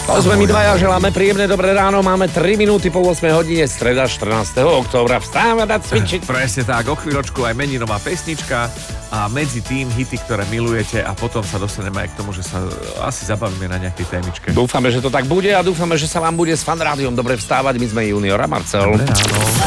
To sme my dvaja, želáme príjemné dobré ráno, máme 3 minúty po 8 hodine, streda 14. októbra, vstávať a cvičiť. Presne tak, o chvíľočku aj meninová pesnička a medzi tým hity, ktoré milujete a potom sa dostaneme aj k tomu, že sa asi zabavíme na nejakej témičke. Dúfame, že to tak bude a dúfame, že sa vám bude s Fan Rádiom dobre vstávať. My sme Junior a Marcel. Dobré ráno.